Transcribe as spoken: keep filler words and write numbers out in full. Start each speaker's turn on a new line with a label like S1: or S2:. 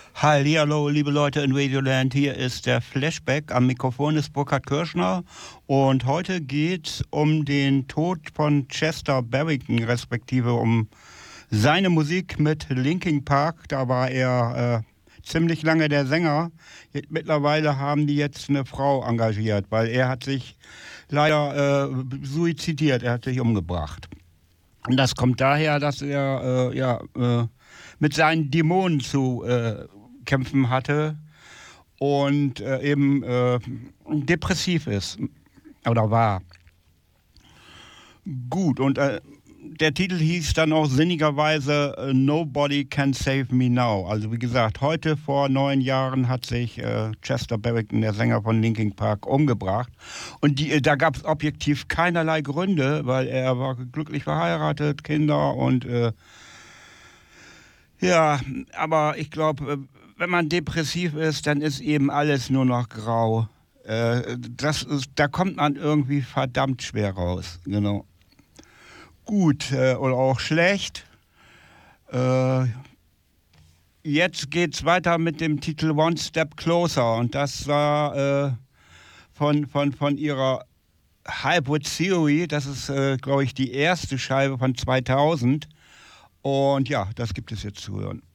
S1: Hallihallo, liebe Leute in Radioland, hier ist der Flashback. Am Mikrofon ist Burkhard Kirschner und heute geht es um den Tod von Chester Bennington, respektive um seine Musik mit Linkin Park. Da war er äh, ziemlich lange der Sänger. Mittlerweile haben die jetzt eine Frau engagiert, weil er hat sich leider äh, suizidiert, er hat sich umgebracht. Und das kommt daher, dass er äh, ja, äh, mit seinen Dämonen zu äh, kämpfen hatte und äh, eben äh, depressiv ist oder war. Gut, und äh, der Titel hieß dann auch sinnigerweise äh, Nobody Can Save Me Now. Also wie gesagt, heute vor neun Jahren hat sich äh, Chester Bennington, der Sänger von Linkin Park, umgebracht. Und die, äh, da gab es objektiv keinerlei Gründe, weil er war glücklich verheiratet, Kinder und äh, ja, aber ich glaube, wenn man depressiv ist, dann ist eben alles nur noch grau. Äh, das ist, da kommt man irgendwie verdammt schwer raus, genau. Gut äh, oder auch schlecht. Äh, jetzt geht's weiter mit dem Titel One Step Closer und das war äh, von, von, von ihrer Hybrid Theory. Das ist, äh, glaube ich, die erste Scheibe von zweitausend und ja, das gibt es jetzt zu hören.